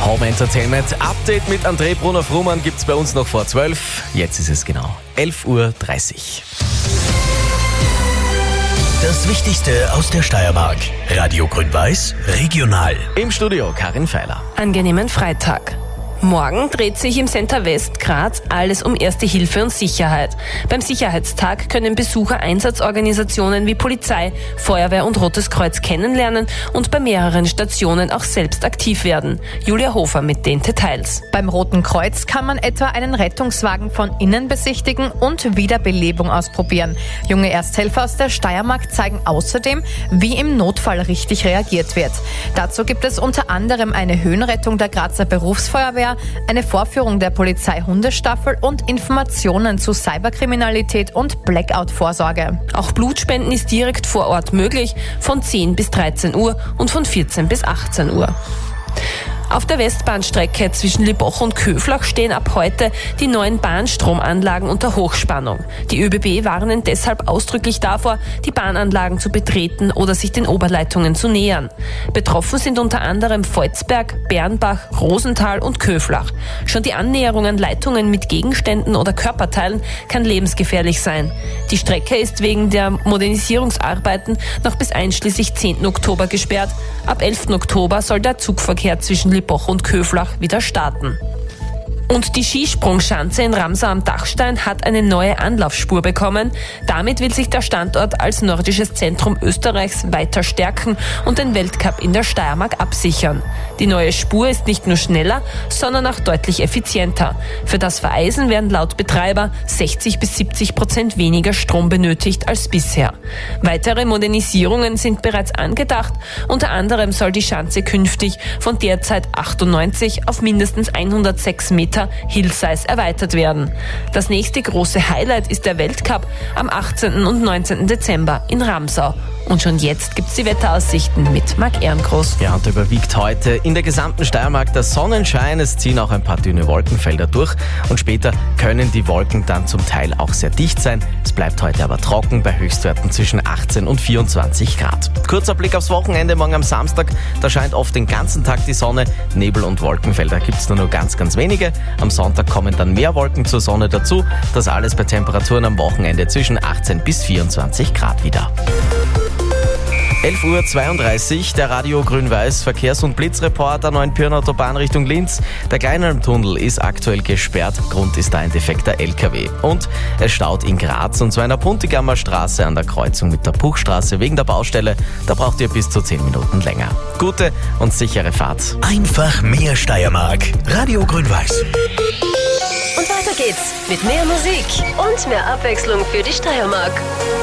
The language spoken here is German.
Home Entertainment Update mit André Brunner-Frumann gibt's bei uns noch vor 12. Jetzt ist es genau 11:30 Uhr. Das Wichtigste aus der Steiermark. Radio Grün-Weiß, regional. Im Studio Karin Feiler. Angenehmen Freitag. Morgen dreht sich im Center West Graz alles um Erste Hilfe und Sicherheit. Beim Sicherheitstag können Besucher Einsatzorganisationen wie Polizei, Feuerwehr und Rotes Kreuz kennenlernen und bei mehreren Stationen auch selbst aktiv werden. Julia Hofer mit den Details. Beim Roten Kreuz kann man etwa einen Rettungswagen von innen besichtigen und Wiederbelebung ausprobieren. Junge Ersthelfer aus der Steiermark zeigen außerdem, wie im Notfall richtig reagiert wird. Dazu gibt es unter anderem eine Höhenrettung der Grazer Berufsfeuerwehr, eine Vorführung der Polizei-Hundestaffel und Informationen zu Cyberkriminalität und Blackout-Vorsorge. Auch Blutspenden ist direkt vor Ort möglich, von 10 bis 13 Uhr und von 14 bis 18 Uhr. Auf der Westbahnstrecke zwischen Liboch und Köflach stehen ab heute die neuen Bahnstromanlagen unter Hochspannung. Die ÖBB warnen deshalb ausdrücklich davor, die Bahnanlagen zu betreten oder sich den Oberleitungen zu nähern. Betroffen sind unter anderem Volzberg, Bernbach, Rosenthal und Köflach. Schon die Annäherung an Leitungen mit Gegenständen oder Körperteilen kann lebensgefährlich sein. Die Strecke ist wegen der Modernisierungsarbeiten noch bis einschließlich 10. Oktober gesperrt. Ab 11. Oktober soll der Zugverkehr zwischen Liboch und Köflach wieder starten. Und die Skisprungschanze in Ramsau am Dachstein hat eine neue Anlaufspur bekommen. Damit will sich der Standort als nordisches Zentrum Österreichs weiter stärken und den Weltcup in der Steiermark absichern. Die neue Spur ist nicht nur schneller, sondern auch deutlich effizienter. Für das Vereisen werden laut Betreiber 60-70% weniger Strom benötigt als bisher. Weitere Modernisierungen sind bereits angedacht. Unter anderem soll die Schanze künftig von derzeit 98 auf mindestens 106 Meter Hillsize erweitert werden. Das nächste große Highlight ist der Weltcup am 18. und 19. Dezember in Ramsau. Und schon jetzt gibt's die Wetteraussichten mit Marc Ehrengroß. Ja, und überwiegt heute in der gesamten Steiermark der Sonnenschein. Es ziehen auch ein paar dünne Wolkenfelder durch. Und später können die Wolken dann zum Teil auch sehr dicht sein. Es bleibt heute aber trocken bei Höchstwerten zwischen 18 und 24 Grad. Kurzer Blick aufs Wochenende, morgen am Samstag. Da scheint oft den ganzen Tag die Sonne. Nebel- und Wolkenfelder gibt's nur ganz ganz wenige. Am Sonntag kommen dann mehr Wolken zur Sonne dazu. Das alles bei Temperaturen am Wochenende zwischen 18 bis 24 Grad wieder. 11:32 Uhr, der Radio Grün-Weiß Verkehrs- und Blitzreport der neuen Pirnautobahn Richtung Linz. Der Kleinalmtunnel ist aktuell gesperrt, Grund ist da ein defekter LKW. Und es staut in Graz, und zwar in der Puntigammer Straße an der Kreuzung mit der Puchstraße wegen der Baustelle. Da braucht ihr bis zu 10 Minuten länger. Gute und sichere Fahrt. Einfach mehr Steiermark. Radio Grün-Weiß. Und weiter geht's mit mehr Musik und mehr Abwechslung für die Steiermark.